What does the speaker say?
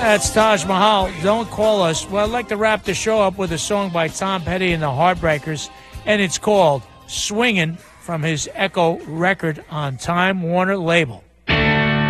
That's Taj Mahal. Don't call us. Well, I'd like to wrap the show up with a song by Tom Petty and the Heartbreakers, and it's called Swingin' from his Echo record on Time Warner label.